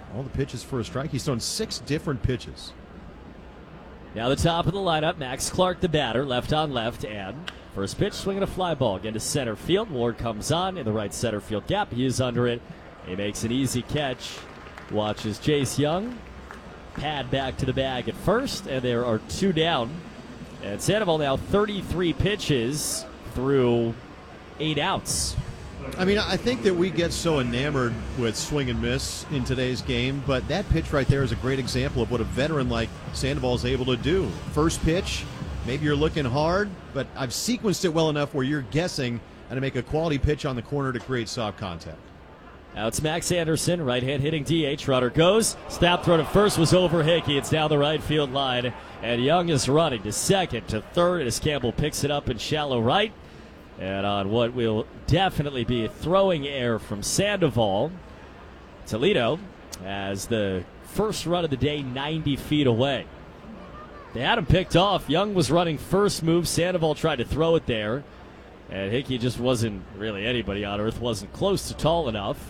All the pitches for a strike. He's thrown 6 different pitches. Now the top of the lineup, Max Clark, the batter, left on left, and first pitch, swinging a fly ball again to center field. Ward comes on in the right center field gap. He is under it. He makes an easy catch. Watches Jace Young pad back to the bag at first, and there are 2 down. And Sandoval now 33 pitches through 8 outs. I mean, I think that we get so enamored with swing and miss in today's game, but that pitch right there is a great example of what a veteran like Sandoval is able to do. First pitch, maybe you're looking hard, but I've sequenced it well enough where you're guessing how to make a quality pitch on the corner to create soft contact. Now it's Max Anderson, right-hand hitting DH. Runner goes. Snap throw to first was over Hickey. It's down the right field line, and Young is running to second, to third, as Campbell picks it up in shallow right. And on what will definitely be a throwing error from Sandoval, Toledo has the first run of the day 90 feet away. They had him picked off. Young was running first move. Sandoval tried to throw it there. And Hickey just wasn't really anybody on earth, wasn't close to tall enough.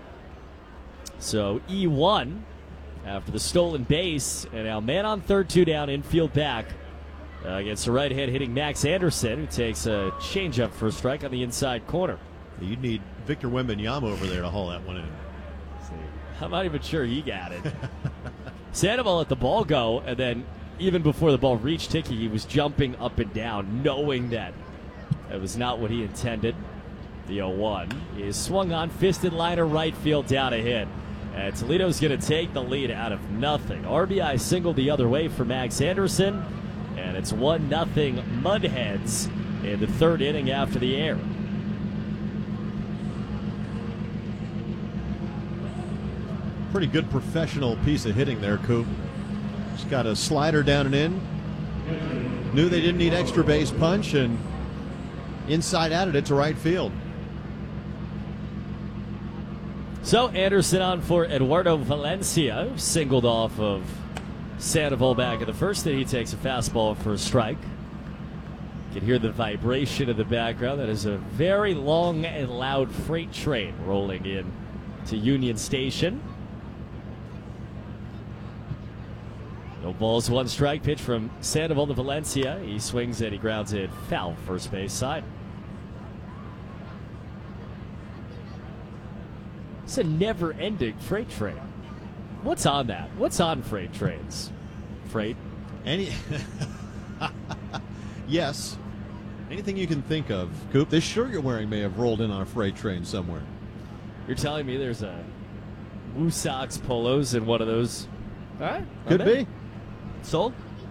So E1 after the stolen base. And now man on third, 2 down, infield back. Against the right-hand hitting Max Anderson, who takes a changeup for a strike on the inside corner. You'd need Victor Wembanyama over there to haul that one in. I'm not even sure he got it. Sandoval let the ball go, and then even before the ball reached Hickey, he was jumping up and down, knowing that that was not what he intended. The 0-1 is swung on, fisted liner right field down a hit. And Toledo's going to take the lead out of nothing. RBI single the other way for Max Anderson. And it's 1-0 Mudheads in the 3rd inning after the error. Pretty good professional piece of hitting there, Coop. Just got a slider down and in. Knew they didn't need extra base punch, and inside out it to right field. So Anderson on for Eduardo Valencia, singled off of Sandoval back in the first, then he takes a fastball for a strike. You can hear the vibration in the background. That is a very long and loud freight train rolling in to Union Station. No balls, 1 strike. Pitch from Sandoval to Valencia. He swings and he grounds it foul, first base side. It's a never-ending freight train. What's on that? What's on freight trains? Freight? Yes. Anything you can think of. Coop, this shirt you're wearing may have rolled in on a freight train somewhere. You're telling me there's a Woo Sox polos in one of those? All right. Could be. Sold.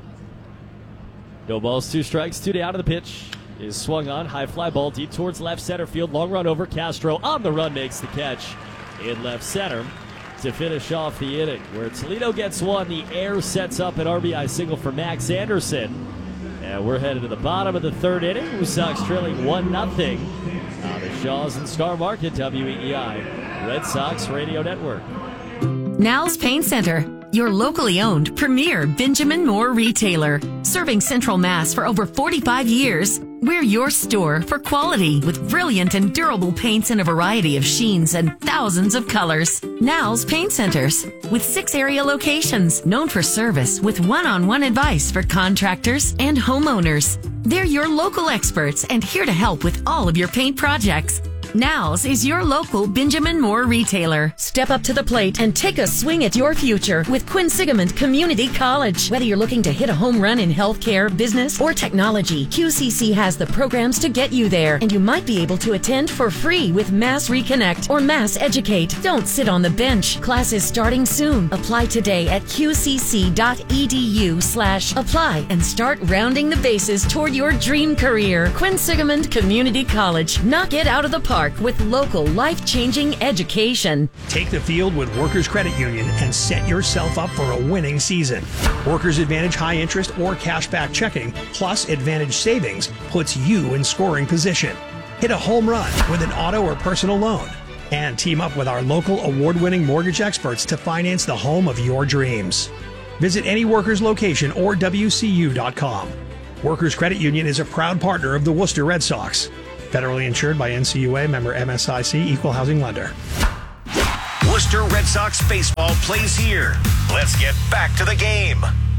No balls, 2 strikes, 2 down to the pitch. Is swung on. High fly ball deep towards left center field. Long run over. Castro on the run makes the catch in left center to finish off the inning, where Toledo gets 1. The air sets up an RBI single for Max Anderson. And we're headed to the bottom of the 3rd inning. Woo Sox trailing 1-0. The Shaws and Star Market, WEEI, Red Sox Radio Network. Now's Paint Center, your locally owned premier Benjamin Moore retailer. Serving Central Mass for over 45 years, we're your store for quality with brilliant and durable paints in a variety of sheens and thousands of colors. Now's Paint Centers, with 6 area locations known for service with one-on-one advice for contractors and homeowners. They're your local experts and here to help with all of your paint projects. Now's is your local Benjamin Moore retailer. Step up to the plate and take a swing at your future with Quinsigamond Community College. Whether you're looking to hit a home run in healthcare, business, or technology, QCC has the programs to get you there, and you might be able to attend for free with Mass Reconnect or Mass Educate. Don't sit on the bench. Classes starting soon. Apply today at qcc.edu/apply and start rounding the bases toward your dream career. Quinsigamond Community College. Knock it out of the park with local life-changing education. Take the field with Workers Credit Union and set yourself up for a winning season. Workers Advantage high interest or cashback checking plus Advantage savings puts you in scoring position. Hit a home run with an auto or personal loan and team up with our local award-winning mortgage experts to finance the home of your dreams. Visit any Workers location or WCU.com. Workers Credit Union is a proud partner of the Worcester Red Sox. Federally insured by NCUA, member MSIC, equal housing lender. Worcester Red Sox baseball plays here. Let's get back to the game.